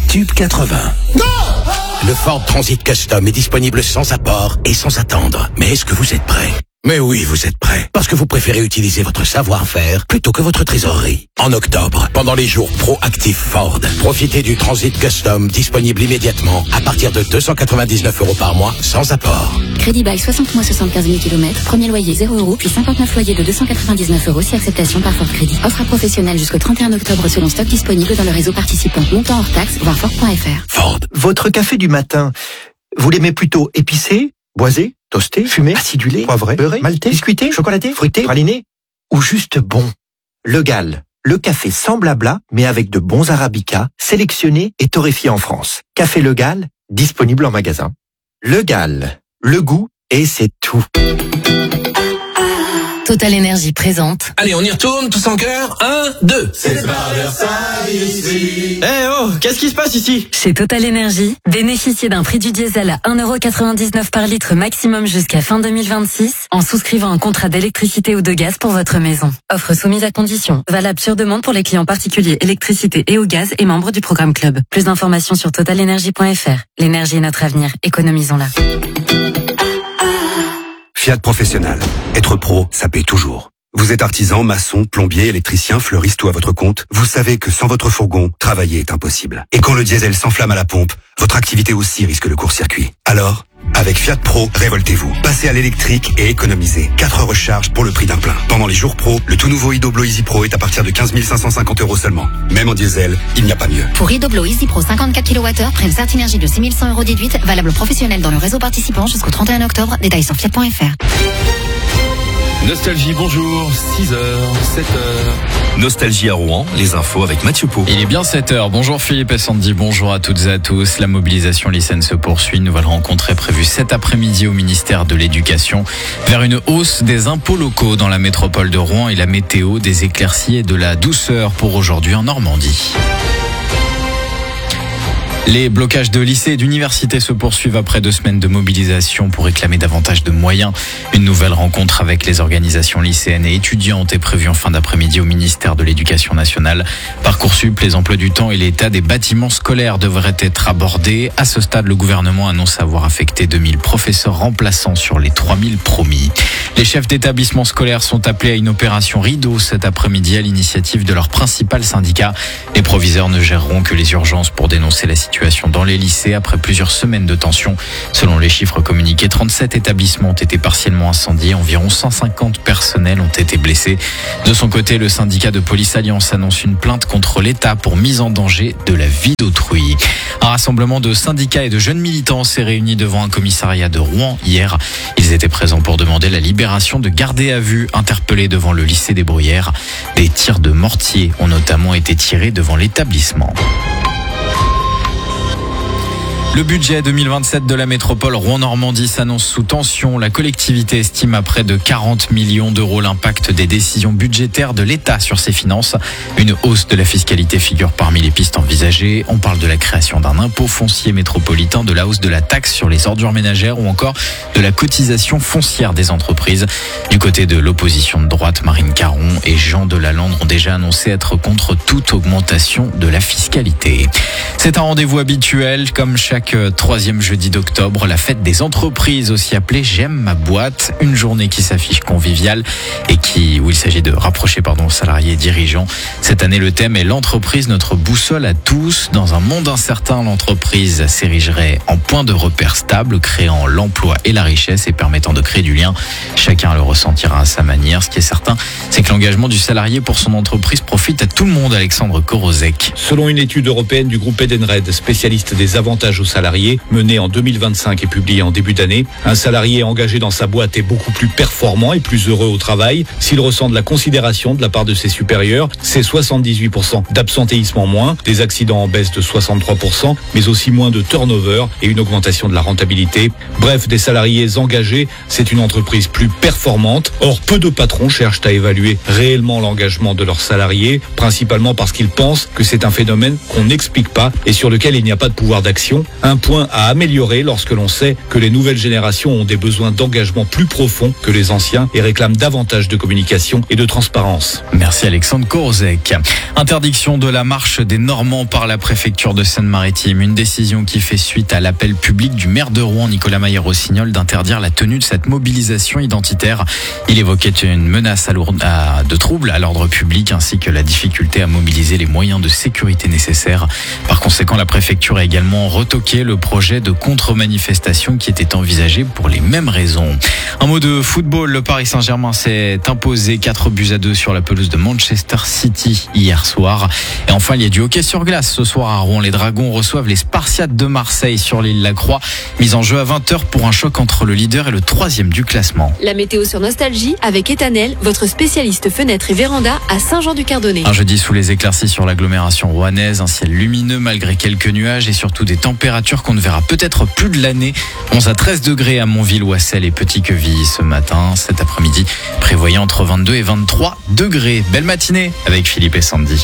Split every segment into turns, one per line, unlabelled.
Tube 80. Le Ford Transit Custom est disponible sans apport et sans attendre. Mais est-ce que vous êtes prêts ? Mais oui, vous êtes prêts. Parce que vous préférez utiliser votre savoir-faire plutôt que votre trésorerie. En octobre, pendant les jours proactifs Ford, profitez du Transit Custom disponible immédiatement à partir de 299 € par mois sans apport.
Crédit bail 60 mois 75 000 km, premier loyer 0 €, puis 59 loyers de 299 € si acceptation par Ford Crédit. Offre à professionnels jusqu'au 31 octobre selon stock disponible dans le réseau participant. Montant hors taxe, voir Ford.fr.
Ford.
Votre café du matin, vous l'aimez plutôt épicé, boisé, toasté, fumé, acidulé, poivré, beurré, maltais, biscuité, chocolaté, fruité, praliné ou juste bon? Le Gall, le café sans blabla, mais avec de bons arabicas, sélectionnés et torréfiés en France. Café Le Gall, disponible en magasin. Le Gall, le goût et c'est tout.
Total Énergie présente.
Allez, on y retourne, tous en chœur. 1, 2.
C'est pas Versailles ici.
Qu'est-ce qui se passe ici?
Chez Total Énergie, bénéficiez d'un prix du diesel à 1,99 € par litre maximum jusqu'à fin 2026 en souscrivant un contrat d'électricité ou de gaz pour votre maison. Offre soumise à condition. Valable sur demande pour les clients particuliers électricité et au gaz et membres du programme Club. Plus d'informations sur totalenergie.fr. L'énergie est notre avenir. Économisons-la.
Fiat Professionnel. Être pro, ça paye toujours. Vous êtes artisan, maçon, plombier, électricien, fleuriste ou à votre compte, vous savez que sans votre fourgon, travailler est impossible. Et quand le diesel s'enflamme à la pompe, votre activité aussi risque le court-circuit. Alors, avec Fiat Pro, révoltez-vous. Passez à l'électrique et économisez. 4 recharges pour le prix d'un plein. Pendant les jours pro, le tout nouveau Idoblo Easy Pro est à partir de 15 550 € seulement. Même en diesel, il n'y a pas mieux.
Pour Idoblo Easy Pro 54 kWh, prime Certinergie de 6 100 € déduite, valable professionnel dans le réseau participant jusqu'au 31 octobre. Détails sur fiat.fr.
Nostalgie, bonjour. 6h, 7h.
Nostalgie à Rouen, les infos avec Mathieu Pau.
Il est bien 7h. Bonjour Philippe et Sandy, bonjour à toutes et à tous. La mobilisation lycéenne se poursuit. Une nouvelle rencontre est prévue cet après-midi au ministère de l'Éducation vers une hausse des impôts locaux dans la métropole de Rouen et la météo, des éclaircies et de la douceur pour aujourd'hui en Normandie. Les blocages de lycées et d'universités se poursuivent après 2 semaines de mobilisation pour réclamer davantage de moyens. Une nouvelle rencontre avec les organisations lycéennes et étudiantes est prévue en fin d'après-midi au ministère de l'Éducation nationale. Parcoursup, les emplois du temps et l'état des bâtiments scolaires devraient être abordés. À ce stade, le gouvernement annonce avoir affecté 2000 professeurs remplaçants sur les 3000 promis. Les chefs d'établissement scolaires sont appelés à une opération rideau cet après-midi à l'initiative de leur principal syndicat. Les proviseurs ne géreront que les urgences pour dénoncer la situation dans les lycées après plusieurs semaines de tension. Selon les chiffres communiqués, 37 établissements ont été partiellement incendiés. Environ 150 personnels ont été blessés. De son côté, le syndicat de Police Alliance annonce une plainte contre l'État pour mise en danger de la vie d'autrui. Un rassemblement de syndicats et de jeunes militants s'est réuni devant un commissariat de Rouen hier. Ils étaient présents pour demander la libération de gardés à vue interpellés devant le lycée des Bruyères. Des tirs de mortier ont notamment été tirés devant l'établissement. Le budget 2027 de la métropole Rouen-Normandie s'annonce sous tension. La collectivité estime à près de 40 millions d'euros l'impact des décisions budgétaires de l'État sur ses finances. Une hausse de la fiscalité figure parmi les pistes envisagées. On parle de la création d'un impôt foncier métropolitain, de la hausse de la taxe sur les ordures ménagères ou encore de la cotisation foncière des entreprises. Du côté de l'opposition de droite, Marine Caron et Jean Delalande ont déjà annoncé être contre toute augmentation de la fiscalité. C'est un rendez-vous habituel, comme chaque 3e jeudi d'octobre, la fête des entreprises, aussi appelée J'aime ma boîte, une journée qui s'affiche conviviale et où il s'agit de rapprocher salariés et dirigeants. Cette année, le thème est l'entreprise, notre boussole à tous. Dans un monde incertain, l'entreprise s'érigerait en point de repère stable, créant l'emploi et la richesse et permettant de créer du lien. Chacun le ressentira à sa manière. Ce qui est certain, c'est que l'engagement du salarié pour son entreprise profite à tout le monde. Alexandre Korozek.
Selon une étude européenne du groupe Edenred, spécialiste des avantages aux salariés, menée en 2025 et publiée en début d'année, un salarié engagé dans sa boîte est beaucoup plus performant et plus heureux au travail. S'il ressent de la considération de la part de ses supérieurs, c'est 78% d'absentéisme en moins, des accidents en baisse de 63%, mais aussi moins de turnover et une augmentation de la rentabilité. Bref, des salariés engagés, c'est une entreprise plus performante. Or, peu de patrons cherchent à évaluer réellement l'engagement de leurs salariés, principalement parce qu'ils pensent que c'est un phénomène qu'on n'explique pas et sur lequel il n'y a pas de pouvoir d'action. Un point à améliorer lorsque l'on sait que les nouvelles générations ont des besoins d'engagement plus profonds que les anciens et réclament davantage de communication et de transparence.
Merci Alexandre Korzek. Interdiction de la marche des Normands par la préfecture de Seine-Maritime. Une décision qui fait suite à l'appel public du maire de Rouen, Nicolas Maillé-Rossignol, d'interdire la tenue de cette mobilisation identitaire. Il évoquait une menace de troubles à l'ordre public ainsi que la difficulté à mobiliser les moyens de sécurité nécessaires. Par conséquent, la préfecture a également retoqué le projet de contre-manifestation qui était envisagé pour les mêmes raisons. Un mot de football, le Paris Saint-Germain s'est imposé 4-2 sur la pelouse de Manchester City hier soir. Et enfin, il y a du hockey sur glace ce soir à Rouen. Les Dragons reçoivent les Spartiates de Marseille sur l'île Lacroix. Mise en jeu à 20h pour un choc entre le leader et le 3e du classement.
La météo sur Nostalgie avec Étanel, votre spécialiste fenêtres et véranda à Saint-Jean-du-Cardonnet.
Un jeudi sous les éclaircies sur l'agglomération rouennaise, un ciel lumineux malgré quelques nuages et surtout des températures qu'on ne verra peut-être plus de l'année. 11 à 13 degrés à Montville, Ouassel et Petit-Quevilly ce matin. Cet après-midi, prévoyez entre 22 et 23 degrés. Belle matinée avec Philippe et Sandy.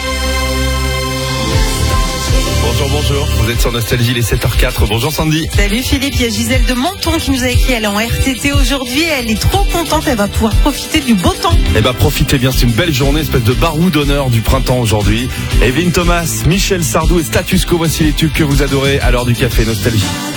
Bonjour, vous êtes sur Nostalgie, il est 7h04. Bonjour Sandy.
Salut Philippe, il y a Gisèle de Menton qui nous a écrit, elle est en RTT aujourd'hui, elle est trop contente, elle va pouvoir profiter du beau temps.
Eh ben profitez bien, c'est une belle journée, espèce de barou d'honneur du printemps aujourd'hui. Evelyne Thomas, Michel Sardou et Status Quo, voici les tubes que vous adorez à l'heure du café Nostalgie.